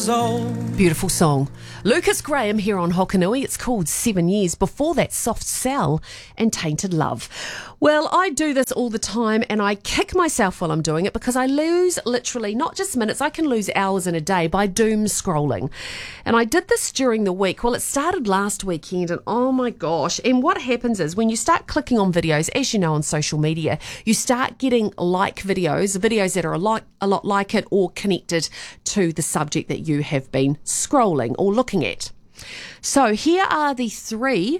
years old. Beautiful song. Lucas Graham here on Hokanui. It's called 7 Years. Before that, Soft Cell and Tainted Love. Well, I do this all the time and I kick myself while I'm doing it because I lose literally not just minutes, I can lose hours in a day by doom scrolling. And I did this during the week. Well, it started last weekend and oh my gosh. And what happens is when you start clicking on videos, as you know on social media, you start getting like videos that are a lot like it or connected to the subject that you have been scrolling or looking at. So here are the 3